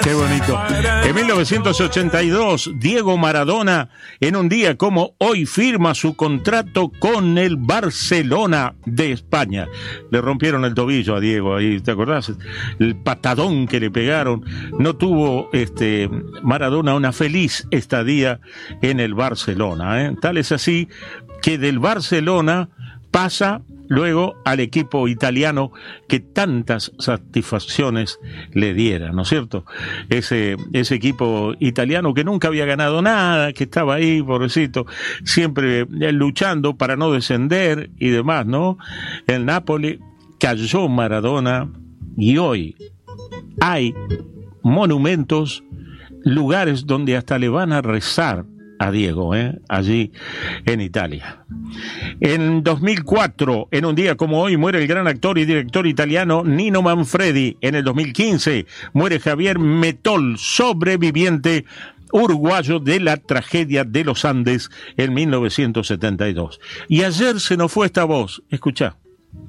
Qué bonito. En 1982, Diego Maradona, en un día como hoy, firma su contrato con el Barcelona de España. Le rompieron el tobillo a Diego ahí, ¿te acordás? El patadón que le pegaron. No tuvo Maradona una feliz estadía en el Barcelona, ¿eh? Tal es así que del Barcelona pasa luego al equipo italiano que tantas satisfacciones le diera, ¿no es cierto? Ese equipo italiano que nunca había ganado nada, que estaba ahí, pobrecito, siempre luchando para no descender y demás, ¿no? El Napoli, cayó Maradona y hoy hay monumentos, lugares donde hasta le van a rezar a Diego, allí en Italia. En 2004, en un día como hoy, muere el gran actor y director italiano Nino Manfredi. En el 2015 muere Javier Metol, sobreviviente uruguayo de la tragedia de los Andes en 1972. Y ayer se nos fue esta voz, escuchá.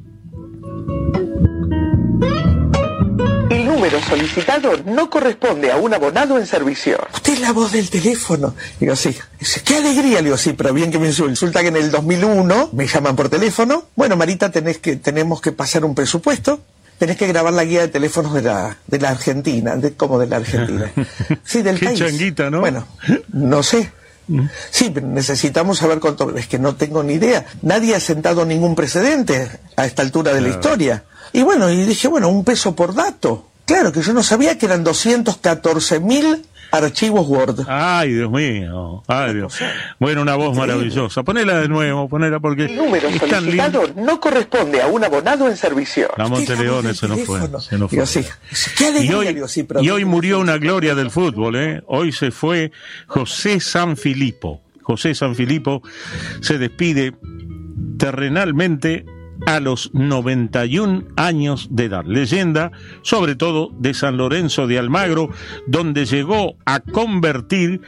El número solicitado no corresponde a un abonado en servicio. Usted es la voz del teléfono. Digo, sí. Dice, qué alegría. Le digo, sí, pero bien que me insulta. Resulta que en el 2001 me llaman por teléfono. Bueno, Marita, tenemos que pasar un presupuesto. Tenés que grabar la guía de teléfonos de la Argentina. ¿Cómo de la Argentina? Sí, del país. Qué changuita, ¿no? Bueno, no sé. Sí, pero necesitamos saber cuánto. Es que no tengo ni idea. Nadie ha sentado ningún precedente a esta altura de la historia. Y bueno, y dije, bueno, un peso por dato. Claro, que yo no sabía que eran 214.000 archivos Word. Ay, Dios mío. Ay, Dios. Bueno, una voz maravillosa. Ponela de nuevo, ponela porque el número solicitado no corresponde a un abonado en servicio. La Monteleone se nos fue. Digo, sí. Qué alegría, y hoy murió una gloria del fútbol, ¿eh? Hoy se fue José Sanfilippo. José Sanfilippo se despide terrenalmente a los 91 años de edad. Leyenda, sobre todo, de San Lorenzo de Almagro, donde llegó a convertir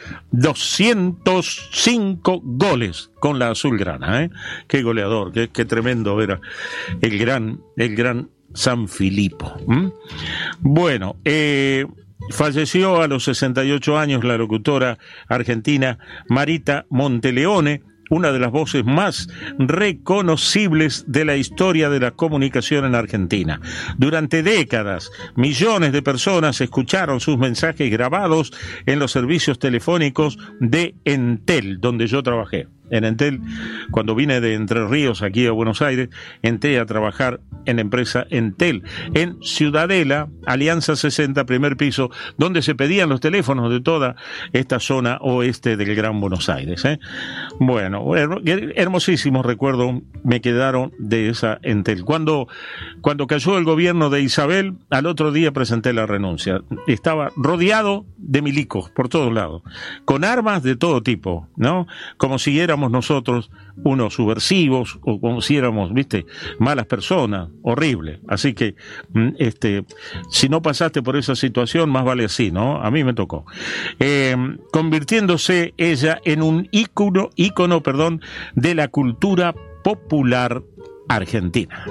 205 goles con la azulgrana, ¿eh? Qué goleador, qué tremendo era el gran Sanfilippo. Bueno, falleció a los 68 años la locutora argentina Marita Monteleone, una de las voces más reconocibles de la historia de la comunicación en Argentina. Durante décadas, millones de personas escucharon sus mensajes grabados en los servicios telefónicos de Entel, donde yo trabajé. En Entel, cuando vine de Entre Ríos aquí a Buenos Aires, entré a trabajar en la empresa Entel, en Ciudadela, Alianza 60, primer piso, donde se pedían los teléfonos de toda esta zona oeste del Gran Buenos Aires, ¿eh? Bueno, hermosísimos recuerdos me quedaron de esa Entel. Cuando cayó el gobierno de Isabel, al otro día presenté la renuncia. Estaba rodeado de milicos por todos lados, con armas de todo tipo, ¿no? Como si éramos nosotros unos subversivos o como si éramos, malas personas, horrible. Así que, si no pasaste por esa situación, más vale así, ¿no? A mí me tocó. Convirtiéndose ella en un ícono, de la cultura popular argentina.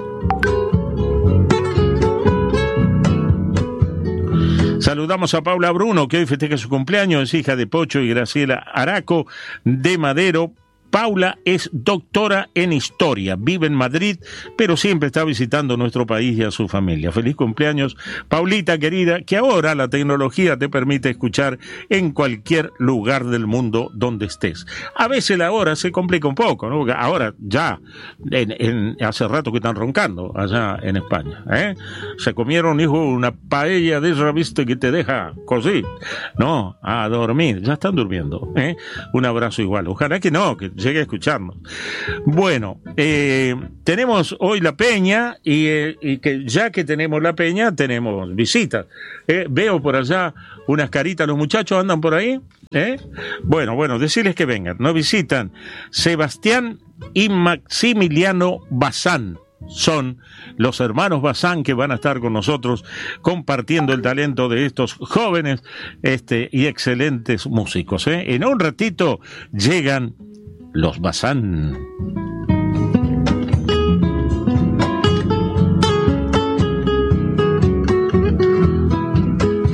Saludamos a Paula Bruno, que hoy festeja su cumpleaños, es hija de Pocho y Graciela Araco de Madero. Paula es doctora en historia, vive en Madrid, pero siempre está visitando nuestro país y a su familia. Feliz cumpleaños, Paulita querida, que ahora la tecnología te permite escuchar en cualquier lugar del mundo donde estés. A veces la hora se complica un poco, ¿no? Porque ahora ya, hace rato que están roncando allá en España, ¿eh? Se comieron, hijo, una paella de esa, que te deja cosí, ¿no? A dormir, ya están durmiendo, ¿eh? Un abrazo igual, ojalá que no, que llegue a escucharnos. Bueno, tenemos hoy la peña y que ya que tenemos la peña, tenemos visitas. Veo por allá unas caritas, los muchachos andan por ahí. Bueno, decirles que vengan. Nos visitan Sebastián y Maximiliano Bazán. Son los hermanos Bazán que van a estar con nosotros compartiendo el talento de estos jóvenes y excelentes músicos. En un ratito llegan los Bazán.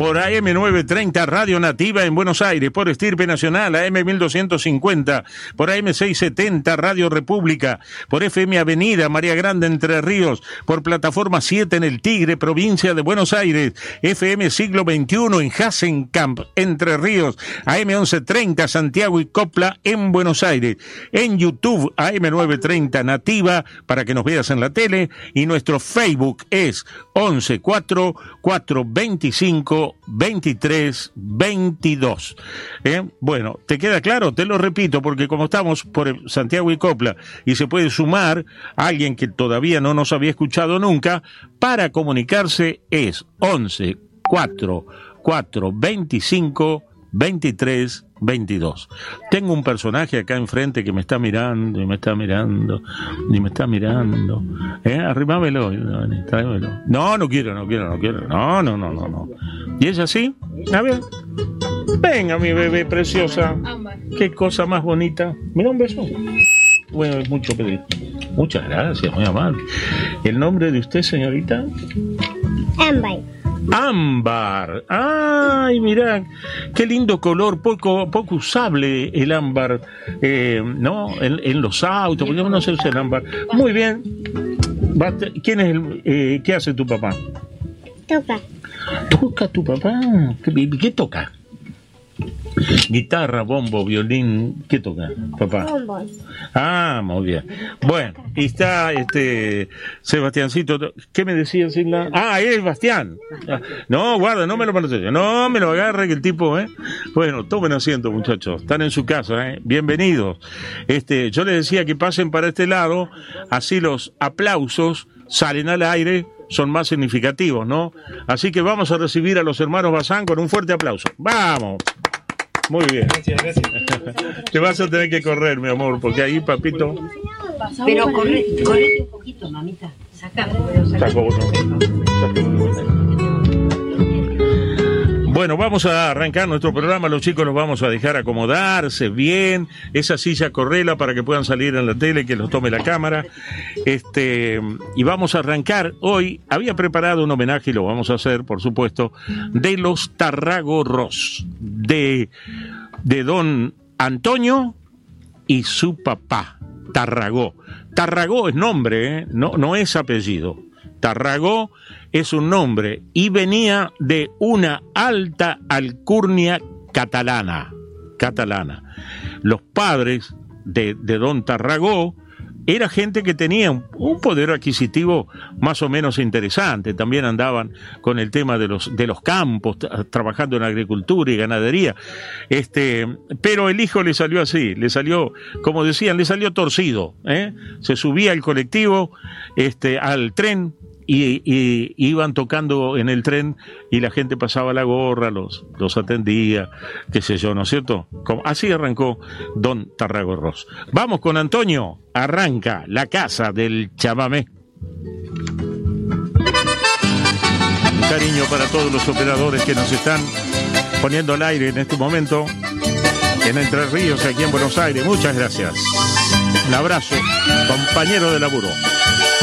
por AM930 Radio Nativa en Buenos Aires, por Estirpe Nacional, AM1250, por AM670 Radio República, por FM Avenida María Grande Entre Ríos, por Plataforma 7 en El Tigre, provincia de Buenos Aires, FM Siglo XXI en Hasenkamp, Entre Ríos, AM1130 Santiago y Copla en Buenos Aires, en YouTube AM930 Nativa para que nos veas en la tele, y nuestro Facebook es 11 4 425 23 22. Bueno, ¿te queda claro? Te lo repito, porque como estamos por Santiago y Copla y se puede sumar a alguien que todavía no nos había escuchado nunca, para comunicarse es 11 4 4 25 23 22. Tengo un personaje acá enfrente que me está mirando y me está mirando y me está mirando. Arrímamelo, tráemelo. No quiero. No. ¿Y es así? A ver. Venga, mi bebé preciosa. Qué cosa más bonita. Mira, un beso. Bueno, es mucho pedir. Muchas gracias, muy amable. ¿El nombre de usted, señorita? Ámbar. Ay, mirá, qué lindo color, poco usable el ámbar, ¿no? En los autos, porque no se usa el ámbar. Muy bien. ¿Quién es qué hace tu papá? ¿Toca tu papá? ¿Qué toca? Guitarra, bombo, violín, ¿qué toca, papá? Bombos. Ah, muy bien. Bueno, y está Sebastiancito. ¿Qué me decía, Silva? Ah, es Bastián. No, guarda, no me lo manosees. No me lo agarre que el tipo, Bueno, tomen asiento, muchachos. Están en su casa, Bienvenidos. Yo les decía que pasen para este lado, así los aplausos salen al aire, son más significativos, ¿no? Así que vamos a recibir a los hermanos Bazán con un fuerte aplauso. ¡Vamos! Muy bien. Gracias. Te vas a tener que correr, mi amor, porque ahí, papito... Pero correte un poquito, mamita. Saco uno. Bueno, vamos a arrancar nuestro programa. Los chicos los vamos a dejar acomodarse bien. Esa silla correla para que puedan salir en la tele, que los tome la cámara. Y vamos a arrancar hoy. Había preparado un homenaje, y lo vamos a hacer, por supuesto, de los Tarragorros, de don Antonio y su papá, Tarragó. Tarragó es nombre, no es apellido. Tarragó es un nombre y venía de una alta alcurnia catalana. Los padres de don Tarragó era gente que tenía un poder adquisitivo más o menos interesante. También andaban con el tema de los campos, trabajando en agricultura y ganadería. Pero el hijo le salió así, le salió, como decían, le salió torcido. Se subía al colectivo, al tren, y iban tocando en el tren y la gente pasaba la gorra, los atendía, qué sé yo, ¿no es cierto? Así arrancó don Tarragorros. Vamos con Antonio, arranca La Casa del Chamamé. Un cariño para todos los operadores que nos están poniendo al aire en este momento en Entre Ríos, aquí en Buenos Aires. Muchas gracias. Un abrazo, compañero de laburo.